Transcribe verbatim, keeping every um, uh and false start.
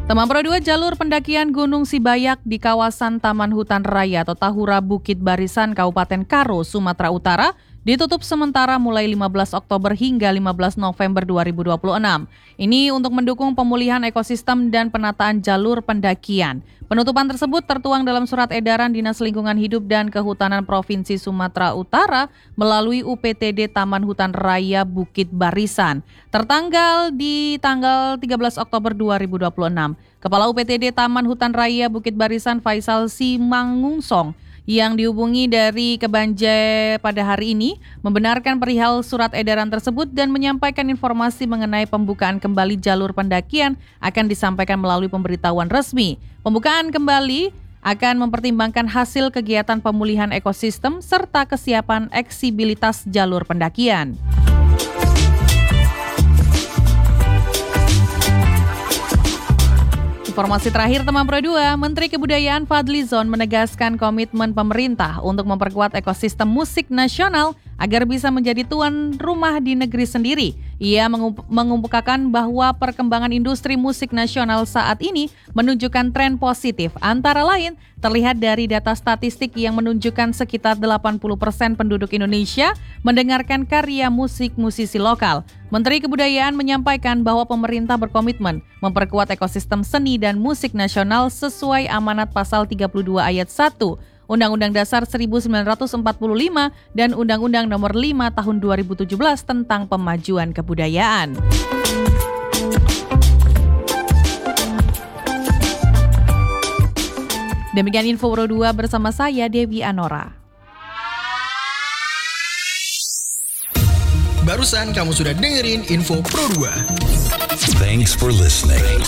Teman Pro dua, jalur pendakian Gunung Sibayak di kawasan Taman Hutan Raya atau Tahura Bukit Barisan Kabupaten Karo, Sumatera Utara ditutup sementara mulai lima belas Oktober hingga lima belas November dua ribu dua puluh enam. Ini untuk mendukung pemulihan ekosistem dan penataan jalur pendakian. Penutupan tersebut tertuang dalam surat edaran Dinas Lingkungan Hidup dan Kehutanan Provinsi Sumatera Utara melalui U P T D Taman Hutan Raya Bukit Barisan, tertanggal di tanggal tiga belas Oktober dua ribu dua puluh enam. Kepala U P T D Taman Hutan Raya Bukit Barisan Faisal Simangungsong yang dihubungi dari Kebanje pada hari ini membenarkan perihal surat edaran tersebut dan menyampaikan informasi mengenai pembukaan kembali jalur pendakian akan disampaikan melalui pemberitahuan resmi. Pembukaan kembali akan mempertimbangkan hasil kegiatan pemulihan ekosistem serta kesiapan eksibilitas jalur pendakian. Informasi terakhir teman Pro dua, Menteri Kebudayaan Fadlizon menegaskan komitmen pemerintah untuk memperkuat ekosistem musik nasional agar bisa menjadi tuan rumah di negeri sendiri. Ia mengemukakan bahwa perkembangan industri musik nasional saat ini menunjukkan tren positif. Antara lain, terlihat dari data statistik yang menunjukkan sekitar delapan puluh persen penduduk Indonesia mendengarkan karya musik musisi lokal. Menteri Kebudayaan menyampaikan bahwa pemerintah berkomitmen memperkuat ekosistem seni dan musik nasional sesuai amanat pasal tiga puluh dua ayat satu Undang-Undang Dasar seribu sembilan ratus empat puluh lima dan Undang-Undang Nomor lima Tahun dua ribu tujuh belas tentang Pemajuan Kebudayaan. Demikian info Pro dua bersama saya Dewi Anora. Barusan kamu sudah dengerin info Pro dua. Thanks for listening.